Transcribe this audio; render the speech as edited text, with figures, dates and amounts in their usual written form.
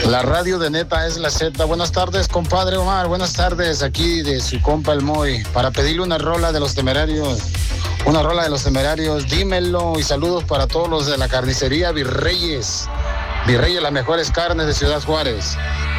La radio de Neta es la Z. Buenas tardes, compadre Omar. Buenas tardes, aquí de su compa el Moy, para pedirle una rola de los Temerarios. Una rola de los Temerarios, dímelo. Y saludos para todos los de la carnicería Virreyes. Virreyes, las mejores carnes de Ciudad Juárez.